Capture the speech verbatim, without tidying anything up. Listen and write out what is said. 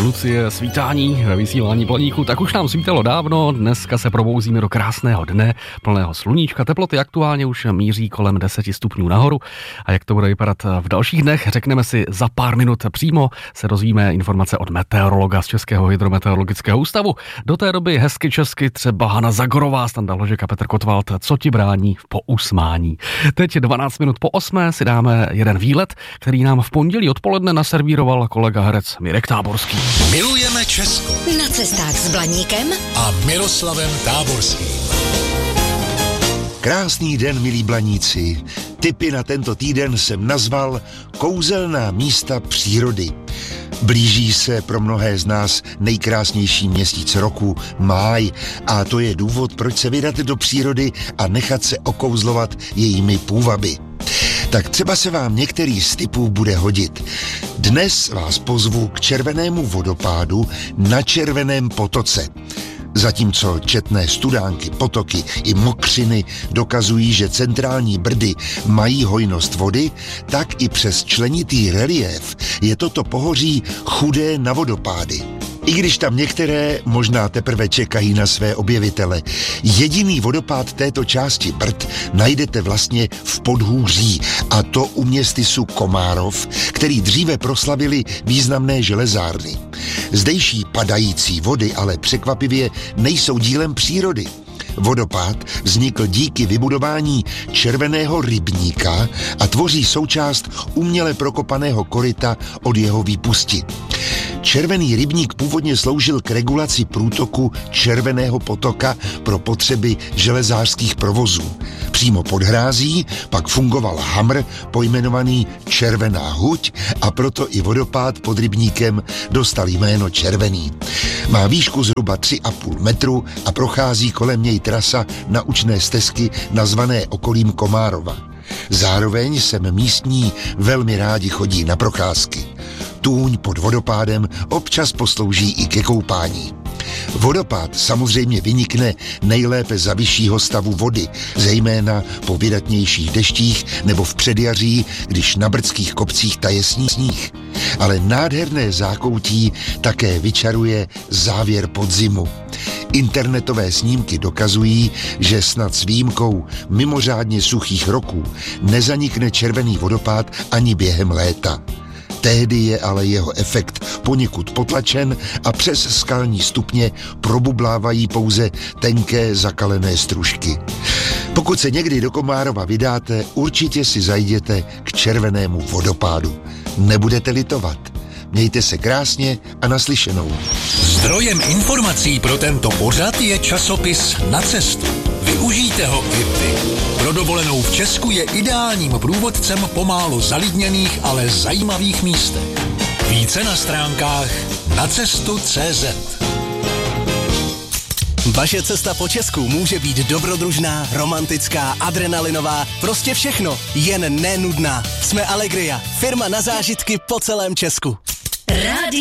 Lucie, svítání ve vysílání Blaníku, tak už nám svítalo dávno, dneska se probouzíme do krásného dne, plného sluníčka, teploty aktuálně už míří kolem deseti stupňů nahoru a jak to bude vypadat v dalších dnech, řekneme si za pár minut přímo, se dozvíme informace od meteorologa z Českého hydrometeorologického ústavu. Do té doby hezky česky třeba Hana Zagorová, Standa Hložek a Petr Kotwald, co ti brání v pousmání. Teď dvanáct minut po osmé si dáme jeden výlet, který nám v pondělí odpoledne naservíroval kolega herec Mirek Táborský. Milujeme Česko. Na cestách s Blaníkem a Miroslavem Táborským. Krásný den, milí blaníci. Tipy na tento týden jsem nazval Kouzelná místa přírody. Blíží se pro mnohé z nás nejkrásnější měsíc roku, máj, a to je důvod, proč se vydat do přírody a nechat se okouzlovat jejími půvaby. Tak třeba se vám některý z tipů bude hodit. Dnes vás pozvu k červenému vodopádu na Červeném potoce. Zatímco četné studánky, potoky i mokřiny dokazují, že centrální Brdy mají hojnost vody, tak i přes členitý reliéf je toto pohoří chudé na vodopády. I když tam některé možná teprve čekají na své objevitele. Jediný vodopád této části Brd najdete vlastně v podhůří, a to u městysu Komárov, který dříve proslavili významné železárny. Zdejší padající vody ale překvapivě nejsou dílem přírody. Vodopád vznikl díky vybudování červeného rybníka a tvoří součást uměle prokopaného koryta od jeho výpusti. Červený rybník původně sloužil k regulaci průtoku Červeného potoka pro potřeby železářských provozů. Přímo pod hrází pak fungoval hamr pojmenovaný Červená huť a proto i vodopád pod rybníkem dostal jméno Červený. Má výšku zhruba tři a půl metru a prochází kolem něj trasa naučné stezky nazvané okolím Komárova. Zároveň sem místní velmi rádi chodí na procházky. Tůň pod vodopádem občas poslouží i ke koupání. Vodopád samozřejmě vynikne nejlépe za vyššího stavu vody, zejména po vydatnějších deštích nebo v předjaří, když na brdských kopcích taje sníh. Ale nádherné zákoutí také vyčaruje závěr podzimu. Internetové snímky dokazují, že snad s výjimkou mimořádně suchých roků nezanikne červený vodopád ani během léta. Tehdy je ale jeho efekt poněkud potlačen a přes skalní stupně probublávají pouze tenké zakalené stružky. Pokud se někdy do Komárova vydáte, určitě si zajděte k červenému vodopádu. Nebudete litovat. Mějte se krásně a naslyšenou. Zdrojem informací pro tento pořad je časopis Na cestu. Využijte ho i vy. Pro dovolenou v Česku je ideálním průvodcem po málo zalidněných, ale zajímavých místech. Více na stránkách nacestu tečka cé zet. Vaše cesta po Česku může být dobrodružná, romantická, adrenalinová, prostě všechno, jen nenudná. Jsme Allegria, firma na zážitky po celém Česku. Rádio